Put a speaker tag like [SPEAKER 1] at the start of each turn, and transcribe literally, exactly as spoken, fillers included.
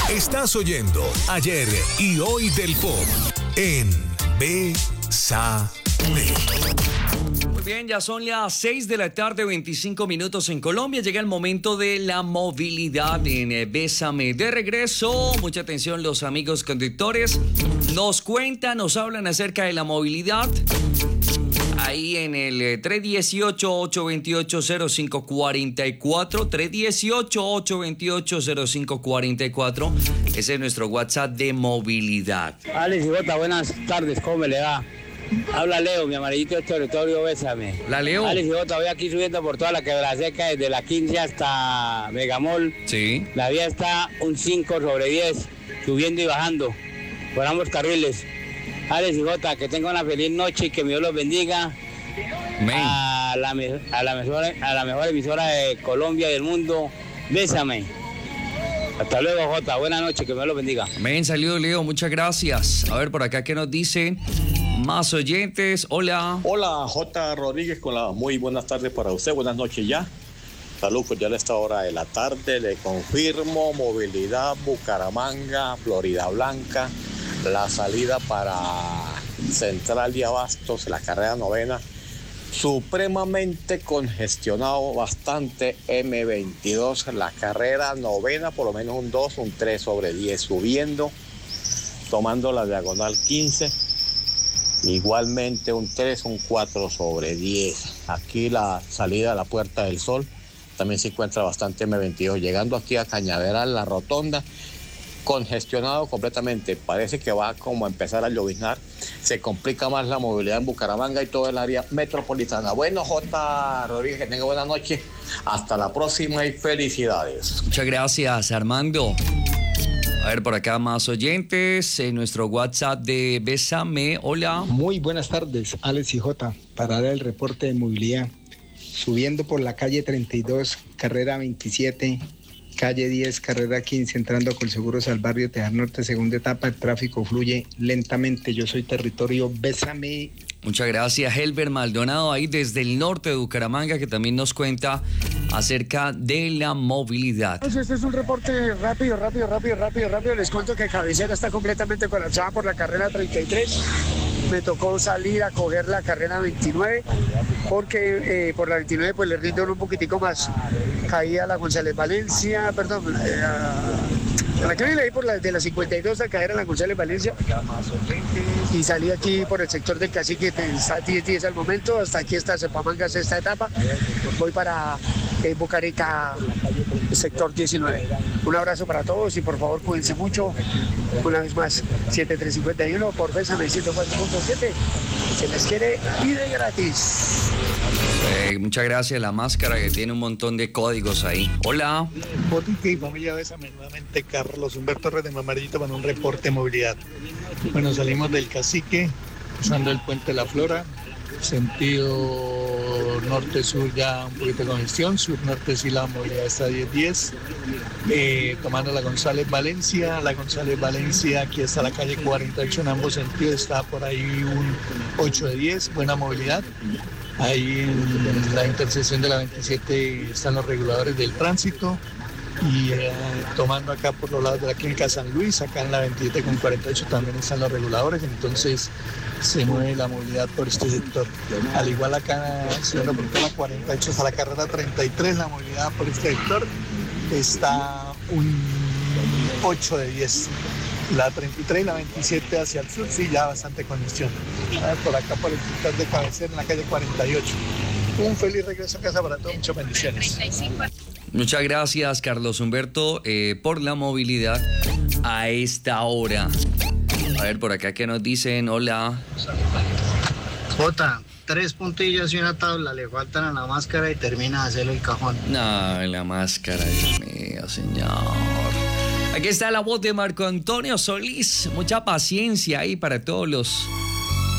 [SPEAKER 1] Estás oyendo Ayer y Hoy del Pop en Bésame.
[SPEAKER 2] Muy bien, ya son las seis de la tarde, veinticinco minutos en Colombia. Llega el momento de la movilidad en eh, Bésame. De regreso, mucha atención los amigos conductores. Nos cuentan, nos hablan acerca de la movilidad. Ahí en el eh, tres uno ocho, ocho dos ocho, cero cinco cuatro cuatro, tres uno ocho, ocho dos ocho, cero cinco cuatro cuatro. Ese es nuestro WhatsApp de movilidad.
[SPEAKER 3] Alex y Bota, buenas tardes, ¿cómo me le va? Habla Leo, mi amarillito de territorio, bésame.
[SPEAKER 2] La Leo.
[SPEAKER 3] Alex y Bota, voy aquí subiendo por toda la quebrada seca, desde la quince hasta Megamol.
[SPEAKER 2] Sí.
[SPEAKER 3] La vía está un cinco sobre diez, subiendo y bajando por ambos carriles. Alex y Jota, que tengan una feliz noche y que Dios los bendiga.
[SPEAKER 2] Amén.
[SPEAKER 3] A la, a, la mejor, a la mejor emisora de Colombia y del mundo, bésame. Hasta luego, Jota, buenas noches, que Dios los bendiga.
[SPEAKER 2] Amén, saludos Leo, muchas gracias. A ver, por acá, ¿qué nos dicen? Más oyentes, hola.
[SPEAKER 4] Hola, J. Rodríguez, con la muy buenas tardes para usted, buenas noches ya. Salud, pues ya a esta hora de la tarde le confirmo movilidad Bucaramanga, Florida Blanca, la salida para Central y Abastos, la carrera novena, supremamente congestionado, bastante eme veintidós, la carrera novena, por lo menos un dos, un tres sobre diez, subiendo, tomando la diagonal quince, igualmente un tres, un cuatro sobre diez. Aquí la salida a la Puerta del Sol también se encuentra bastante eme veintidós, llegando aquí a Cañaveral, la rotonda, congestionado completamente, parece que va como a empezar a lloviznar, se complica más la movilidad en Bucaramanga y todo el área metropolitana. Bueno, J. Rodríguez, que tenga buena noche, hasta la próxima y felicidades.
[SPEAKER 2] Muchas gracias, Armando. A ver, por acá más oyentes, en nuestro WhatsApp de Bésame, hola.
[SPEAKER 5] Muy buenas tardes, Alex y J, para dar el reporte de movilidad. Subiendo por la calle treinta y dos, carrera veintisiete, calle diez, carrera quince, entrando a Colseguros al barrio Tejar Norte, segunda etapa, el tráfico fluye lentamente. Yo soy territorio Bésame.
[SPEAKER 2] Muchas gracias, Helber Maldonado, ahí desde el norte de Bucaramanga, que también nos cuenta acerca de la movilidad.
[SPEAKER 6] Este es un reporte rápido, rápido, rápido, rápido, rápido. Les cuento que Cabecera está completamente colapsada por la carrera treinta y tres. Me tocó salir a coger la carrera veintinueve, porque eh, por la veintinueve pues le rindo un poquitico más. Caí a la González Valencia, perdón, eh, a la que viene ahí por la de la cincuenta y dos a caer a la González Valencia, y salí aquí por el sector del Cacique, está diez diez al momento, hasta aquí está Cepamanga, sexta etapa, voy para eh, Bucarica, sector diecinueve. Un abrazo para todos y por favor cuídense mucho. Una vez más, siete tres cinco uno por Bésame ciento cuatro punto siete. Se les quiere y de gratis.
[SPEAKER 2] Eh, muchas gracias, la máscara que tiene un montón de códigos ahí. Hola.
[SPEAKER 7] Botica y familia Bésame, nuevamente Carlos Humberto Torres de Mamarillito para un reporte de movilidad. Bueno, salimos del Cacique, usando el puente de la Flora, sentido norte-sur ya un poquito de congestión, sur-norte sí la movilidad está diez diez, eh, tomando la González Valencia, la González Valencia, aquí está la calle cuarenta y ocho, en ambos sentidos está por ahí un ocho de diez, buena movilidad. Ahí en la intersección de la veintisiete están los reguladores del tránsito y eh, tomando acá por los lados de la clínica San Luis, acá en la veintisiete con cuarenta y ocho también están los reguladores, entonces se mueve la movilidad por este sector. Al igual acá, subiendo por la cuarenta y ocho hasta la carrera treinta y tres, la movilidad por este sector está un ocho de diez. La treinta y tres y la veintisiete hacia el sur, sí, ya bastante congestión. Por acá por el sector de Cabecera, en la calle cuarenta y ocho. Un feliz regreso a casa para todos, muchas bendiciones.
[SPEAKER 2] Muchas gracias, Carlos Humberto, eh, por la movilidad a esta hora. A ver, por acá, ¿qué nos dicen? Hola.
[SPEAKER 8] Jota, tres puntillos y una tabla, le faltan a la máscara y termina de hacerle el cajón.
[SPEAKER 2] No, la máscara, Dios mío, señor. Aquí está la voz de Marco Antonio Solís. Mucha paciencia ahí para todos los